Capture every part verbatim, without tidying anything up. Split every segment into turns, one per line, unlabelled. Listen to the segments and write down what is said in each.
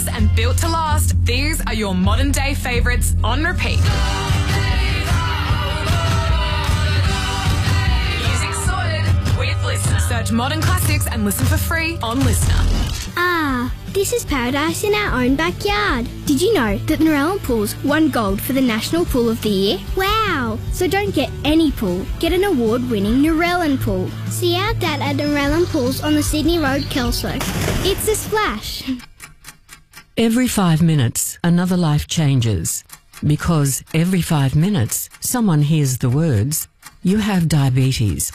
timeless and built to last, these are your modern day favourites on repeat. Music sorted with Listener. Search modern classics and listen for free on Listener.
Ah, this is paradise in our own backyard. Did you know that the Narellan Pools won gold for the National Pool of the Year? Wow! So don't get any pool, get an award-winning Narellan Pool. See our dad at Narellan Pools on the Sydney Road, Kelso. It's a splash.
Every five minutes, another life changes. Because every five minutes, someone hears the words, "You have diabetes."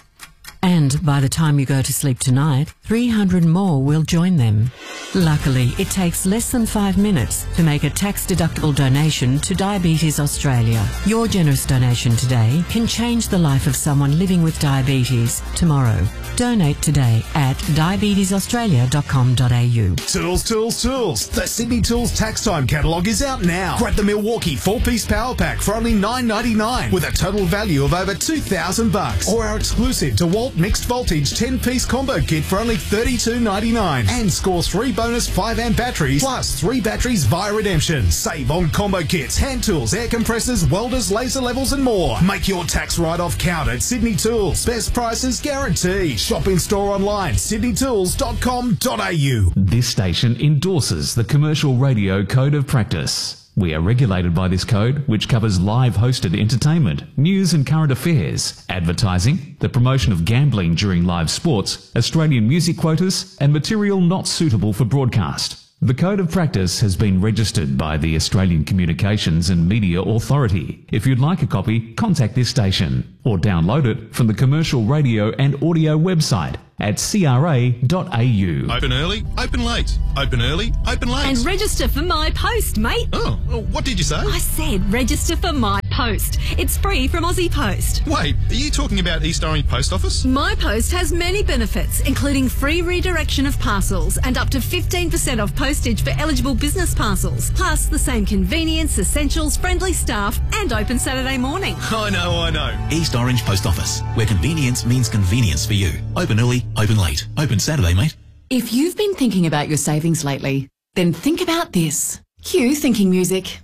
And by the time you go to sleep tonight, three hundred more will join them. Luckily, it takes less than five minutes to make a tax-deductible donation to Diabetes Australia. Your generous donation today can change the life of someone living with diabetes tomorrow. Donate today at diabetes australia dot com dot a u.
Tools, tools, tools. The Sydney Tools Tax Time catalogue is out now. Grab the Milwaukee four-piece power pack for only nine ninety-nine with a total value of over two thousand bucks, or our exclusive DeWalt mixed voltage ten-piece combo kit for only thirty-two ninety-nine, and score three bonus five amp batteries plus three batteries via redemption. Save on combo kits, hand tools, air compressors, welders, laser levels and more. Make your tax write-off count at Sydney Tools. Best prices guaranteed. Shop in store online, sydney tools dot com dot a u.
This station endorses the Commercial Radio Code of Practice. We are regulated by this code, which covers live hosted entertainment, news and current affairs, advertising, the promotion of gambling during live sports, Australian music quotas, and material not suitable for broadcast. The Code of Practice has been registered by the Australian Communications and Media Authority. If you'd like a copy, contact this station or download it from the Commercial Radio and Audio website at c r a dot a u.
Open early, open late. Open early, open late.
And register for My Post, mate.
Oh, well, what did you say?
I said register for My Post. It's free from Aussie Post.
Wait, are you talking about East Orange Post Office?
My Post has many benefits, including free redirection of parcels and up to fifteen percent off postage for eligible business parcels. Plus, the same convenience, essentials, friendly staff, and open Saturday morning.
I know, I know.
East Orange Post Office, where convenience means convenience for you. Open early, open late. Open Saturday, mate.
If you've been thinking about your savings lately, then think about this. Cue thinking music.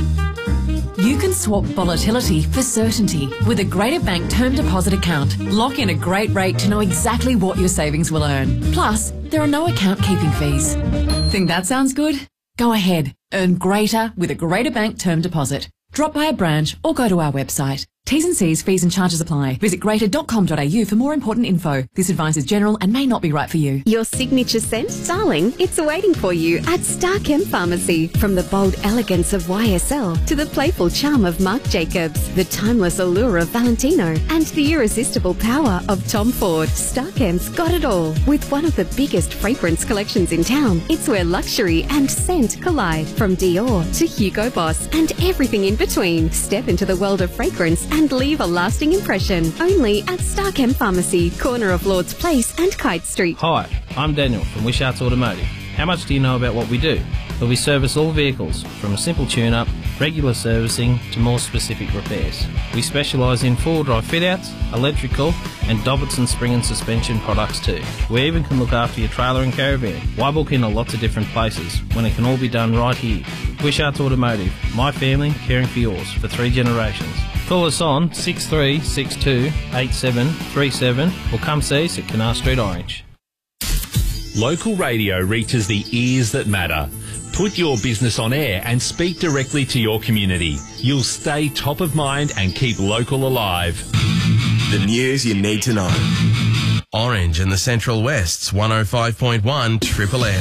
You can swap volatility for certainty with a Greater Bank term deposit account. Lock in a great rate to know exactly what your savings will earn. Plus, there are no account keeping fees. Think that sounds good? Go ahead. Earn greater with a Greater Bank term deposit. Drop by a branch or go to our website. T's and C's, fees and charges apply. Visit greater dot com dot a u for more important info. This advice is general and may not be right for you.
Your signature scent, darling, it's waiting for you at Star Chem Pharmacy. From the bold elegance of Y S L to the playful charm of Marc Jacobs, the timeless allure of Valentino, and the irresistible power of Tom Ford, Star Chem's got it all. With one of the biggest fragrance collections in town, it's where luxury and scent collide. From Dior to Hugo Boss and everything in between. Step into the world of fragrance and leave a lasting impression. Only at Star Chem Pharmacy, corner of Lord's Place and Kite Street.
Hi, I'm Daniel from Wishart's Automotive. How much do you know about what we do? Well, we service all vehicles, from a simple tune-up, regular servicing to more specific repairs. We specialise in four-wheel drive fit-outs, electrical and Dobbittson spring and suspension products too. We even can look after your trailer and caravan. Why book in a lots of different places when it can all be done right here? Wishart's Automotive, my family caring for yours for three generations. Call us on six three six two eight seven three seven or come see us at Canal Street Orange.
Local radio reaches the ears that matter. Put your business on air and speak directly to your community. You'll stay top of mind and keep local alive.
The news you need to know. Orange and the Central West's one oh five point one Triple M.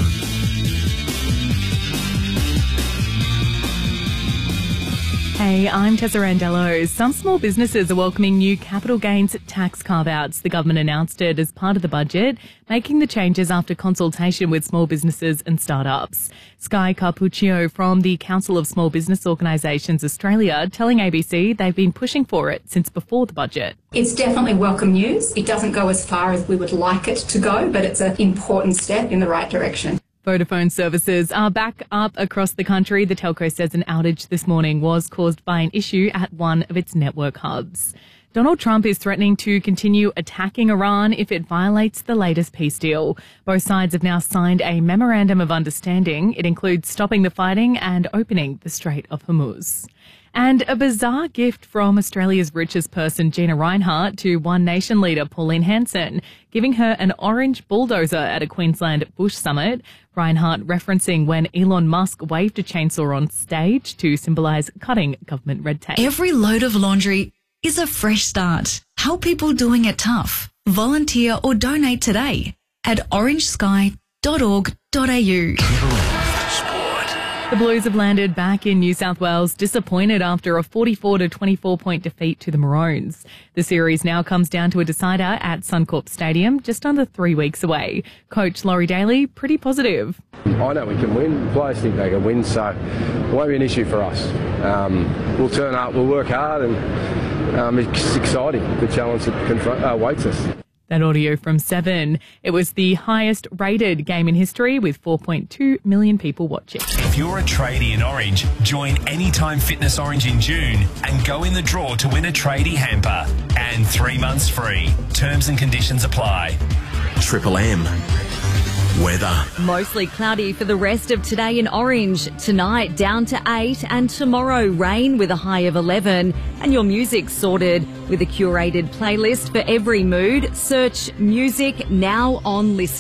Hey, I'm Tessa Randello. Some small businesses are welcoming new capital gains tax carve-outs. The government announced it as part of the budget, making the changes after consultation with small businesses and startups. Sky Carpuccio from the Council of Small Business Organisations Australia telling A B C they've been pushing for it since before the budget.
It's definitely welcome news. It doesn't go as far as we would like it to go, but it's an important step in the right direction.
Vodafone services are back up across the country. The telco says an outage this morning was caused by an issue at one of its network hubs. Donald Trump is threatening to continue attacking Iran if it violates the latest peace deal. Both sides have now signed a memorandum of understanding. It includes stopping the fighting and opening the Strait of Hormuz. And a bizarre gift from Australia's richest person, Gina Rinehart, to One Nation leader Pauline Hanson, giving her an orange bulldozer at a Queensland Bush summit. Rinehart referencing when Elon Musk waved a chainsaw on stage to symbolise cutting government red tape.
Every load of laundry is a fresh start. Help people doing it tough. Volunteer or donate today at orange sky dot org dot a u.
The Blues have landed back in New South Wales, disappointed after a forty-four to twenty-four point defeat to the Maroons. The series now comes down to a decider at Suncorp Stadium, just under three weeks away. Coach Laurie Daly, pretty positive.
I know we can win. Players think they can win, so it won't be an issue for us. Um, we'll turn up, we'll work hard, and um, it's exciting, the challenge that confront, uh, waits us.
That audio from Seven. It was the highest rated game in history with four point two million people watching.
If you're a tradie in Orange, join Anytime Fitness Orange in June and go in the draw to win a tradie hamper and three months free. Terms and conditions apply.
Triple M. Weather.
Mostly cloudy for the rest of today in Orange. Tonight down to eight and tomorrow rain with a high of eleven. And your music sorted with a curated playlist for every mood. Search music now on Listen.